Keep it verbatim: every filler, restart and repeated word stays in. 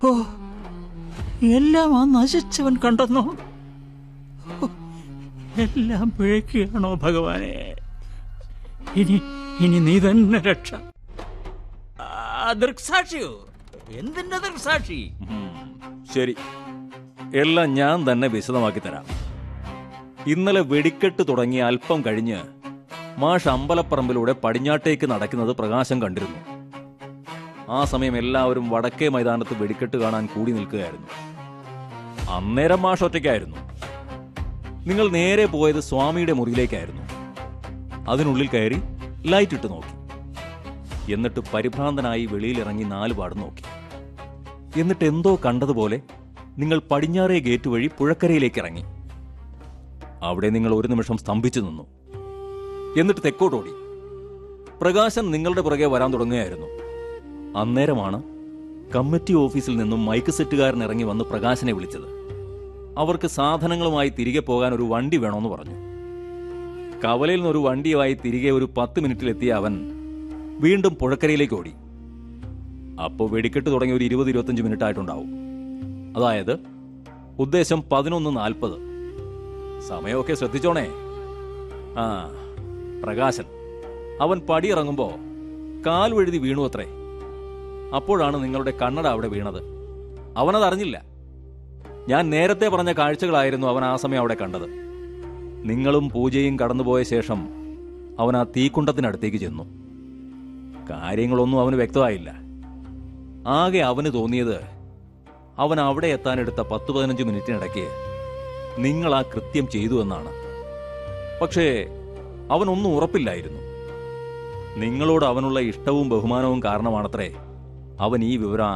ഓ, എല്ലാം ആ നശിച്ചവൻ കണ്ടെന്നോ? എല്ലാം പിഴയ്ക്കുകയാണോ ഭഗവാനെ? ഇനി ഇനി നീ തന്നെ രക്ഷ. ദൃക്സാക്ഷിയോ? എന്തിന്റെ ദൃക്സാക്ഷി? ശരി, എല്ലാം ഞാൻ തന്നെ വിശദമാക്കി തരാം. ഇന്നലെ വെടിക്കെട്ട് തുടങ്ങി അല്പം കഴിഞ്ഞ് മാഷ് അമ്പലപ്പറമ്പിലൂടെ പടിഞ്ഞാട്ടേക്ക് നടക്കുന്നത് പ്രകാശം കണ്ടിരുന്നു. ആ സമയം എല്ലാവരും വടക്കേ മൈതാനത്ത് വെടിക്കെട്ട് കാണാൻ കൂടി നിൽക്കുകയായിരുന്നു. അന്നേരം മാഷ് ഒറ്റയ്ക്കായിരുന്നു. നിങ്ങൾ നേരെ പോയത് സ്വാമിയുടെ മുറിയിലേക്കായിരുന്നു. അതിനുള്ളിൽ കയറി ലൈറ്റ് ഇട്ട് നോക്കി. എന്നിട്ട് പരിഭ്രാന്തനായി വെളിയിലിറങ്ങി നാലുപാടും നോക്കി. എന്നിട്ട് എന്തോ കണ്ടതുപോലെ നിങ്ങൾ പടിഞ്ഞാറേ ഗേറ്റ് വഴി പുഴക്കരയിലേക്ക് ഇറങ്ങി. അവിടെ നിങ്ങൾ ഒരു നിമിഷം സ്തംഭിച്ചു നിന്നു. എന്നിട്ട് തെക്കോട്ടോടി. പ്രകാശൻ നിങ്ങളുടെ പുറകെ വരാൻ തുടങ്ങുകയായിരുന്നു. അന്നേരമാണ് കമ്മിറ്റി ഓഫീസിൽ നിന്നും മൈക്ക് സെറ്റുകാരൻ ഇറങ്ങി വന്ന് പ്രകാശനെ വിളിച്ചത്. അവർക്ക് സാധനങ്ങളുമായി തിരികെ പോകാൻ ഒരു വണ്ടി വേണമെന്ന് പറഞ്ഞു. കവലയിൽ നിന്നൊരു വണ്ടിയുമായി തിരികെ ഒരു പത്ത് മിനിറ്റിലെത്തിയ അവൻ വീണ്ടും പുഴക്കരയിലേക്ക് ഓടി. അപ്പോൾ വെടിക്കെട്ട് തുടങ്ങി ഒരു ഇരുപത് ഇരുപത്തഞ്ച് മിനിറ്റ് ആയിട്ടുണ്ടാവും. അതായത് ഉദ്ദേശം പതിനൊന്ന് നാൽപ്പത്. സമയമൊക്കെ ശ്രദ്ധിച്ചോണേ. ആ പ്രകാശൻ അവൻ പടിയിറങ്ങുമ്പോ കാൽ വഴുതി വീണു അത്രേ. അപ്പോഴാണ് നിങ്ങളുടെ കണ്ണട അവിടെ വീണത്. അവനതറിഞ്ഞില്ല. ഞാൻ നേരത്തെ പറഞ്ഞ കാഴ്ചകളായിരുന്നു അവൻ ആ സമയം അവിടെ കണ്ടത്. നിങ്ങളും പൂജയും കടന്നുപോയ ശേഷം അവൻ ആ തീക്കുണ്ടത്തിനടുത്തേക്ക് ചെന്നു. കാര്യങ്ങളൊന്നും അവന് വ്യക്തമായില്ല. ആകെ അവന് തോന്നിയത് അവൻ അവിടെ എത്താനെടുത്ത പത്ത് പതിനഞ്ച് മിനിറ്റിനിടയ്ക്ക് നിങ്ങൾ ആ കൃത്യം ചെയ്തു എന്നാണ്. പക്ഷേ അവനൊന്നും ഉറപ്പില്ലായിരുന്നു. നിങ്ങളോട് അവനുള്ള ഇഷ്ടവും ബഹുമാനവും കാരണമാണത്രേ അവൻ ഈ വിവരം